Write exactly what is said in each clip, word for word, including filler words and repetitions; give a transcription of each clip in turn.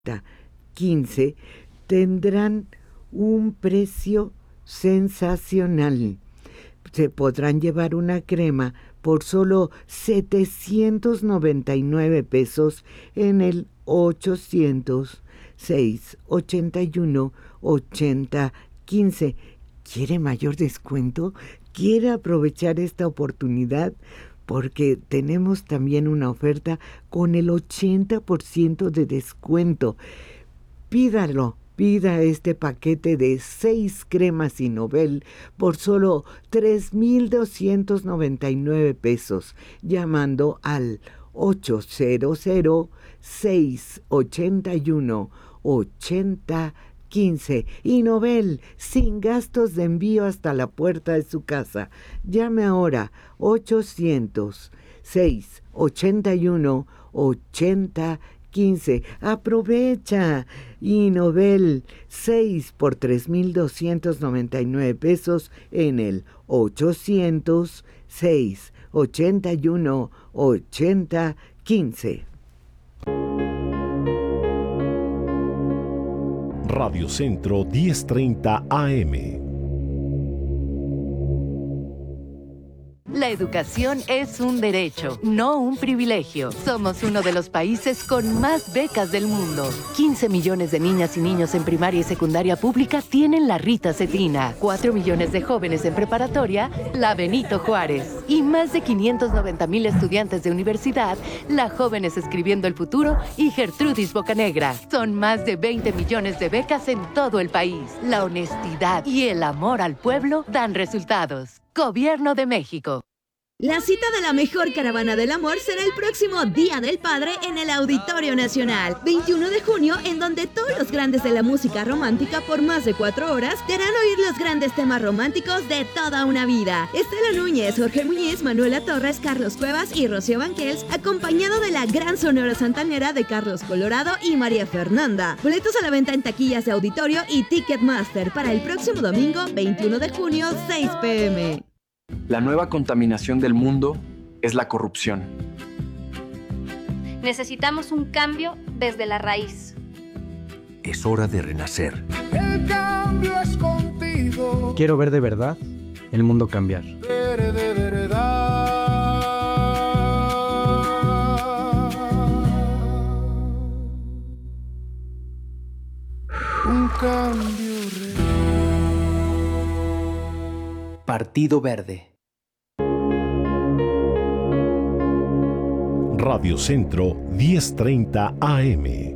quince tendrán un precio sensacional. Se podrán llevar una crema por solo setecientos noventa y nueve pesos en el ochocientos seis ochenta y uno ochenta quince. ¿Quiere mayor descuento? ¿Quiere aprovechar esta oportunidad? Porque tenemos también una oferta con el ochenta por ciento de descuento. Pídalo. Pida este paquete de seis cremas Innovel por solo tres mil doscientos noventa y nueve pesos, llamando al ochocientos seis ochenta y uno ochenta quince. Innovel, sin gastos de envío hasta la puerta de su casa. Llame ahora ochocientos seis ochenta y uno ochenta quince. Aprovecha. Innovel, seis por tres mil doscientos noventa y nueve pesos en el ochocientos seis ochenta y uno ochenta quince. Radio Centro diez treinta A M. La educación es un derecho, no un privilegio. Somos uno de los países con más becas del mundo. quince millones de niñas y niños en primaria y secundaria pública tienen la Rita Cetina. cuatro millones de jóvenes en preparatoria, la Benito Juárez. Y más de quinientos noventa mil estudiantes de universidad, la Jóvenes Escribiendo el Futuro y Gertrudis Bocanegra. Son más de veinte millones de becas en todo el país. La honestidad y el amor al pueblo dan resultados. Gobierno de México. La cita de la mejor caravana del amor será el próximo Día del Padre en el Auditorio Nacional, veintiuno de junio, en donde todos los grandes de la música romántica por más de cuatro horas te harán oír los grandes temas románticos de toda una vida. Estela Núñez, Jorge Muñiz, Manuela Torres, Carlos Cuevas y Rocío Banquels, acompañado de la gran Sonora Santanera de Carlos Colorado y María Fernanda. Boletos a la venta en taquillas de auditorio y Ticketmaster para el próximo domingo, veintiuno de junio, seis pe eme. La nueva contaminación del mundo es la corrupción. Necesitamos un cambio desde la raíz. Es hora de renacer. El cambio es contigo. Quiero ver de verdad el mundo cambiar. Ver de verdad. Un cambio real. Partido Verde. Radio Centro diez treinta A M.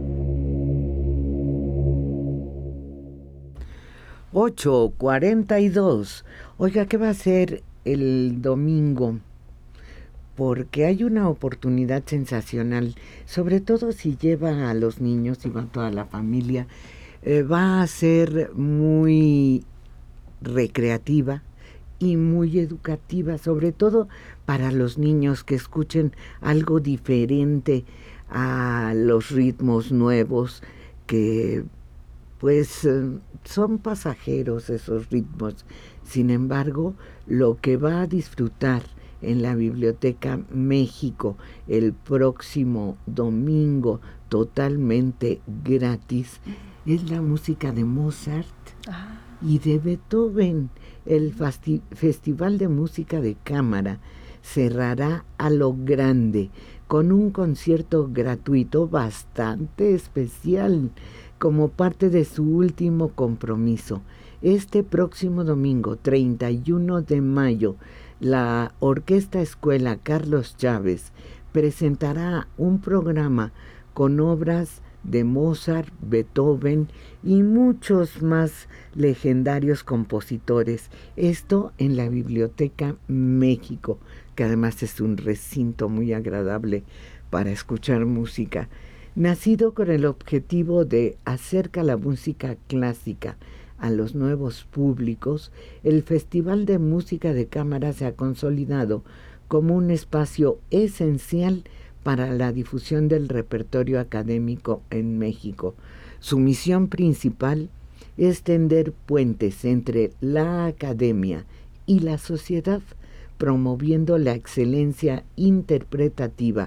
ocho cuarenta y dos. Oiga, ¿qué va a hacer el domingo? Porque hay una oportunidad sensacional, sobre todo si lleva a los niños y va toda la familia. Eh, va a ser muy recreativa y muy educativa, sobre todo para los niños que escuchen algo diferente a los ritmos nuevos, que pues eh, son pasajeros esos ritmos. Sin embargo, lo que va a disfrutar en la Biblioteca México el próximo domingo, totalmente gratis, es la música de Mozart ah. y de Beethoven. El fasti- Festival de Música de Cámara cerrará a lo grande con un concierto gratuito bastante especial como parte de su último compromiso. Este próximo domingo, treinta y uno de mayo, la Orquesta Escuela Carlos Chávez presentará un programa con obras de Mozart, Beethoven y muchos más legendarios compositores. Esto en la Biblioteca México, que además es un recinto muy agradable para escuchar música. Nacido con el objetivo de acercar la música clásica a los nuevos públicos, el Festival de Música de Cámara se ha consolidado como un espacio esencial para la difusión del repertorio académico en México. Su misión principal es tender puentes entre la academia y la sociedad, promoviendo la excelencia interpretativa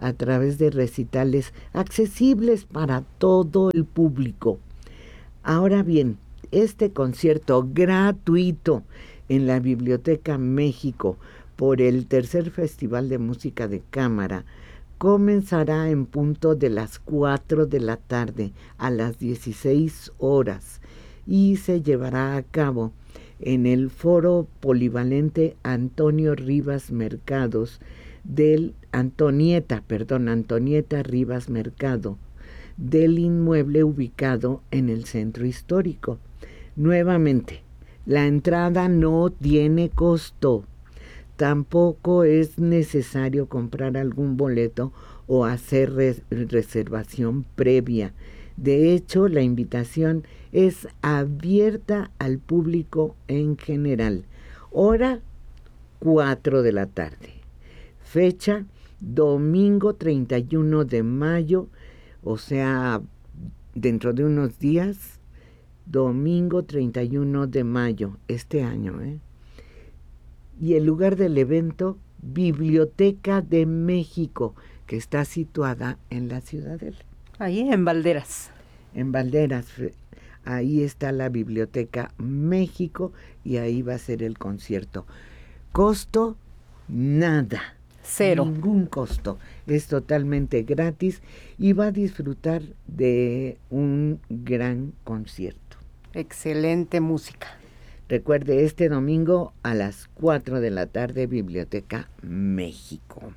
a través de recitales accesibles para todo el público. Ahora bien, este concierto gratuito en la Biblioteca México por el tercer Festival de Música de Cámara comenzará en punto de las cuatro de la tarde a las dieciséis horas y se llevará a cabo en el Foro Polivalente Antonio Rivas Mercados del Antonieta, perdón, Antonieta Rivas Mercado, del inmueble ubicado en el centro histórico. Nuevamente, la entrada no tiene costo. Tampoco es necesario comprar algún boleto o hacer res- reservación previa. De hecho, la invitación es abierta al público en general. Hora cuatro de la tarde. Fecha domingo treinta y uno de mayo, o sea, dentro de unos días, domingo treinta y uno de mayo, este año, ¿eh? Y el lugar del evento, Biblioteca de México, que está situada en la Ciudadela. Ahí en Valderas. En Valderas, ahí está la Biblioteca México y ahí va a ser el concierto. Costo, nada. Cero. Ningún costo. Es totalmente gratis y va a disfrutar de un gran concierto. Excelente música. Recuerde, este domingo a las cuatro de la tarde, Biblioteca México.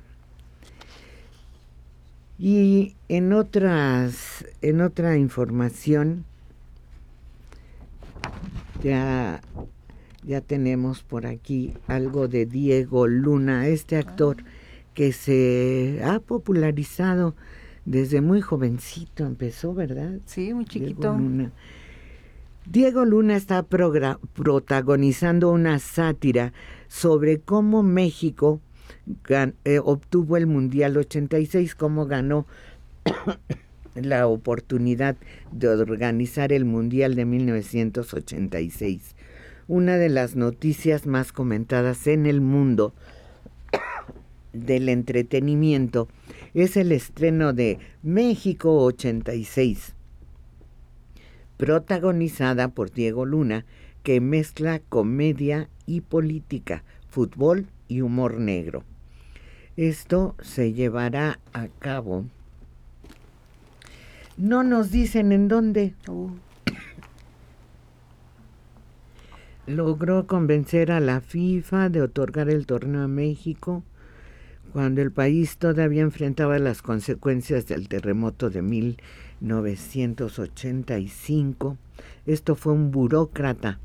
Y en otras, en otra información, ya, ya tenemos por aquí algo de Diego Luna, este actor que se ha popularizado desde muy jovencito, empezó, ¿verdad? Sí, muy chiquito. Diego Luna. Diego Luna está progra- protagonizando una sátira sobre cómo México gan- eh, obtuvo el Mundial ochenta y seis, cómo ganó la oportunidad de organizar el Mundial de mil novecientos ochenta y seis. Una de las noticias más comentadas en el mundo del entretenimiento es el estreno de México ochenta y seis, protagonizada por Diego Luna, que mezcla comedia y política, fútbol y humor negro. Esto se llevará a cabo. No nos dicen en dónde. Uh. Logró convencer a la FIFA de otorgar el torneo a México cuando el país todavía enfrentaba las consecuencias del terremoto de mil novecientos ochenta y cinco. Esto fue un burócrata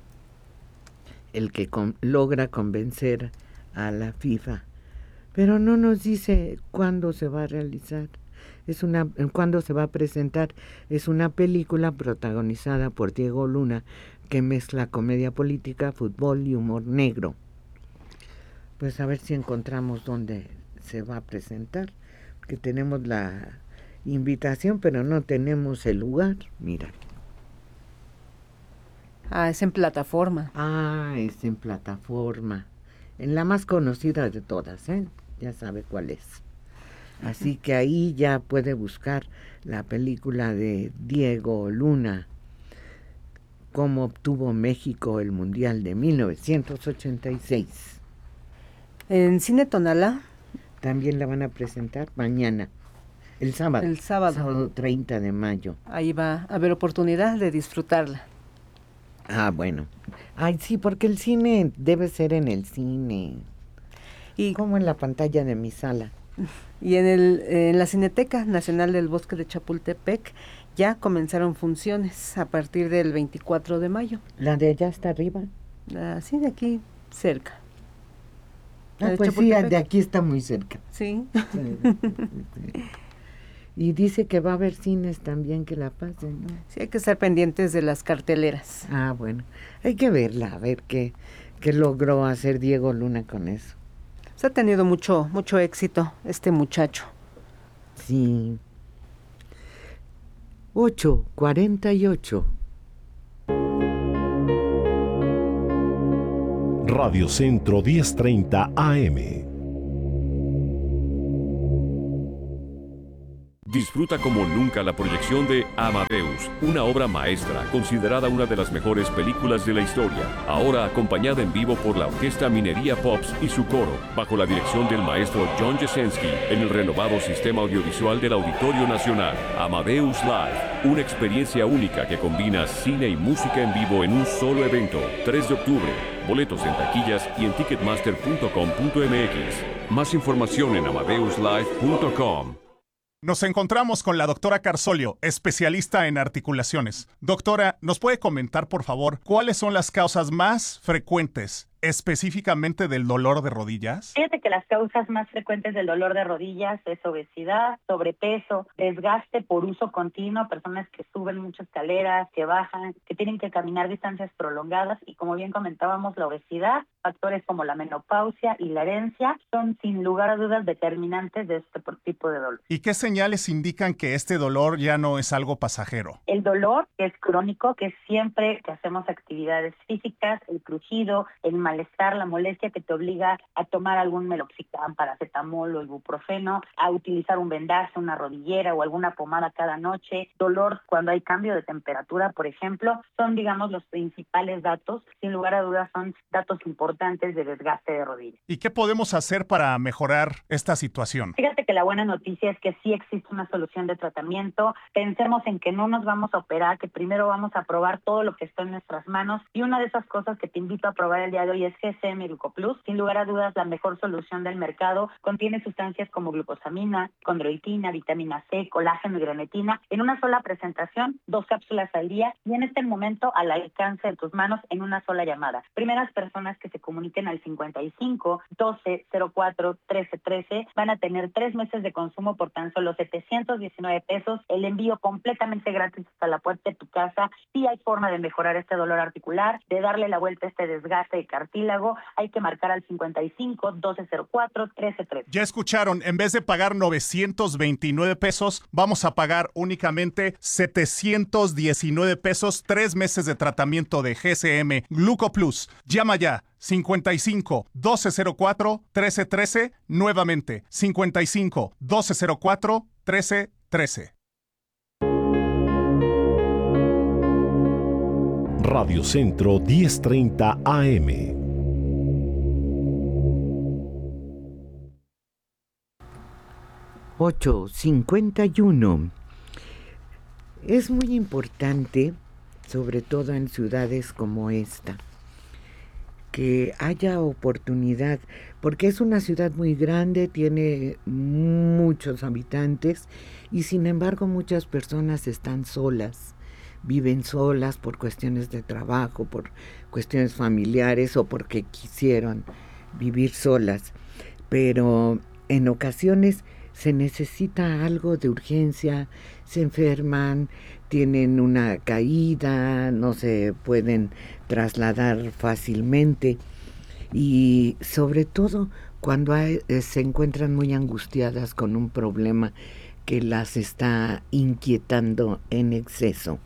el que con, logra convencer a la FIFA, pero no nos dice cuándo se va a realizar. Es una, cuándo se va a presentar. Es una película protagonizada por Diego Luna que mezcla comedia política, fútbol y humor negro. Pues a ver si encontramos dónde se va a presentar, que tenemos la invitación, pero no tenemos el lugar. Mira. Ah, es en plataforma. Ah, es en plataforma. En la más conocida de todas, ¿eh? Ya sabe cuál es. Así que ahí ya puede buscar la película de Diego Luna, cómo obtuvo México el Mundial de mil novecientos ochenta y seis. En Cine Tonalá. También la van a presentar mañana, el sábado. El sábado. Sábado treinta de mayo. Ahí va a haber oportunidad de disfrutarla. Ah, bueno. Ay, sí, porque el cine debe ser en el cine. Y como en la pantalla de mi sala. Y en, el, en la Cineteca Nacional del Bosque de Chapultepec ya comenzaron funciones a partir del veinticuatro de mayo. ¿La de allá está arriba? Ah, sí, de aquí cerca. Ah, pues sí, de aquí está muy cerca. Sí. Sí, sí, sí. Y dice que va a haber cines también que la pasen, ¿no? Sí, hay que estar pendientes de las carteleras. Ah, bueno. Hay que verla, a ver qué, qué logró hacer Diego Luna con eso. Pues ha tenido mucho, mucho éxito este muchacho. Sí. ocho cuarenta y ocho. Radio Centro diez treinta A M. Disfruta como nunca la proyección de Amadeus, una obra maestra considerada una de las mejores películas de la historia, ahora acompañada en vivo por la Orquesta Minería Pops y su coro, bajo la dirección del maestro John Jasenski, en el renovado sistema audiovisual del Auditorio Nacional. Amadeus Live, una experiencia única que combina cine y música en vivo en un solo evento. tres de octubre, boletos en taquillas y en ticketmaster punto com punto m x. Más información en amadeus live punto com. Nos encontramos con la doctora Carsolio, especialista en articulaciones. Doctora, ¿nos puede comentar, por favor, cuáles son las causas más frecuentes específicamente del dolor de rodillas? Fíjate que las causas más frecuentes del dolor de rodillas es obesidad, sobrepeso, desgaste por uso continuo, personas que suben muchas escaleras, que bajan, que tienen que caminar distancias prolongadas y, como bien comentábamos, la obesidad, factores como la menopausia y la herencia son sin lugar a dudas determinantes de este tipo de dolor. ¿Y qué señales indican que este dolor ya no es algo pasajero? El dolor, que es crónico, que es siempre que hacemos actividades físicas, el crujido, el malestar, la molestia que te obliga a tomar algún meloxicam, paracetamol o ibuprofeno, a utilizar un vendaje, una rodillera o alguna pomada cada noche, dolor cuando hay cambio de temperatura, por ejemplo, son, digamos, los principales datos. Sin lugar a dudas son datos importantes de desgaste de rodillas. ¿Y qué podemos hacer para mejorar esta situación? Fíjate que la buena noticia es que sí existe una solución de tratamiento. Pensemos en que no nos vamos a operar, que primero vamos a probar todo lo que está en nuestras manos, y una de esas cosas que te invito a probar el día de hoy es G C M Glucoplus. Sin lugar a dudas, la mejor solución del mercado. Contiene sustancias como glucosamina, condroitina, vitamina C, colágeno y grenetina en una sola presentación, dos cápsulas al día, y en este momento al alcance de tus manos en una sola llamada. Primeras personas que se comuniquen al cincuenta y cinco, doce, cero cuatro, trece, trece van a tener tres meses de consumo por tan solo setecientos diecinueve pesos, el envío completamente gratis hasta la puerta de tu casa. Sí hay forma de mejorar este dolor articular, de darle la vuelta a este desgaste de cartílago. Hay que marcar al cincuenta y cinco, doce, cero cuatro, trece, trece. Ya escucharon, en vez de pagar novecientos veintinueve pesos, vamos a pagar únicamente setecientos diecinueve pesos, tres meses de tratamiento de G C M Glucoplus. Llama ya. cincuenta y cinco, doce, cero cuatro, trece, trece, nuevamente cincuenta y cinco, doce, cero cuatro, trece, trece. Radio Centro diez treinta A M. ocho cincuenta y uno. Es muy importante, sobre todo en ciudades como esta, que haya oportunidad, porque es una ciudad muy grande, tiene muchos habitantes y sin embargo muchas personas están solas, viven solas por cuestiones de trabajo, por cuestiones familiares o porque quisieron vivir solas, pero en ocasiones se necesita algo de urgencia, se enferman, tienen una caída, no se pueden trasladar fácilmente y sobre todo cuando hay, se encuentran muy angustiadas con un problema que las está inquietando en exceso.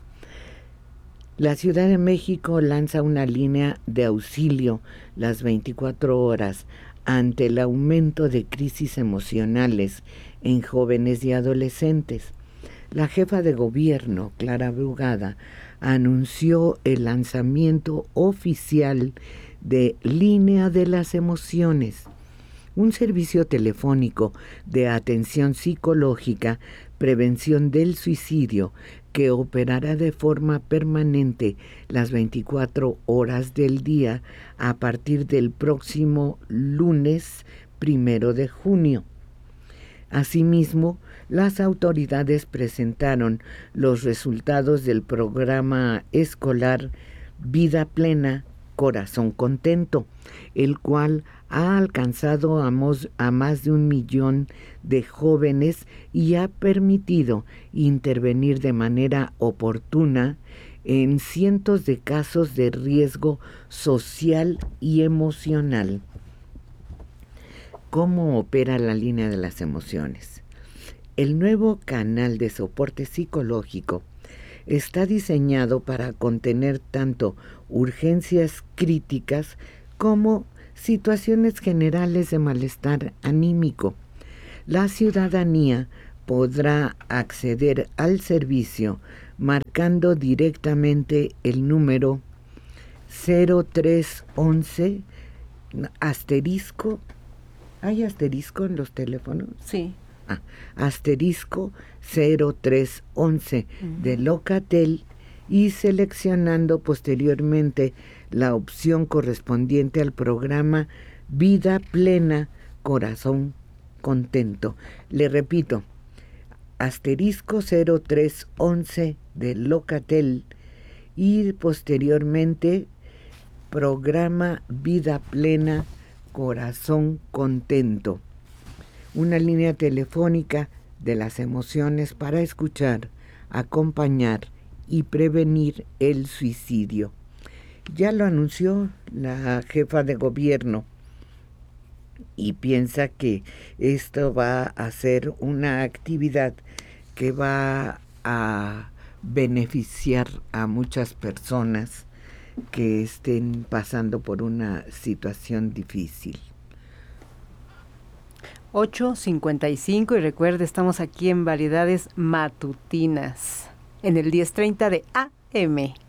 La Ciudad de México lanza una línea de auxilio las veinticuatro horas ante el aumento de crisis emocionales en jóvenes y adolescentes. La jefa de gobierno, Clara Brugada, anunció el lanzamiento oficial de Línea de las Emociones, un servicio telefónico de atención psicológica, prevención del suicidio, que operará de forma permanente las veinticuatro horas del día a partir del próximo lunes primero de junio. Asimismo, las autoridades presentaron los resultados del programa escolar Vida Plena, Corazón Contento, el cual ha alcanzado a, mos, a más de un millón de jóvenes y ha permitido intervenir de manera oportuna en cientos de casos de riesgo social y emocional. ¿Cómo opera la línea de las emociones? El nuevo canal de soporte psicológico está diseñado para contener tanto urgencias críticas como situaciones generales de malestar anímico. La ciudadanía podrá acceder al servicio marcando directamente el número cero tres once asterisco. ¿Hay asterisco en los teléfonos? Sí. Ah, asterisco cero tres once uh-huh. de Locatel y seleccionando posteriormente la opción correspondiente al programa Vida Plena, Corazón Contento. Le repito, asterisco cero tres once de Locatel y posteriormente programa Vida Plena, Corazón Contento. Una línea telefónica de las emociones para escuchar, acompañar y prevenir el suicidio. Ya lo anunció la jefa de gobierno y piensa que esto va a ser una actividad que va a beneficiar a muchas personas que estén pasando por una situación difícil. ocho cincuenta y cinco y recuerde, estamos aquí en Variedades Matutinas, en el diez treinta de A M.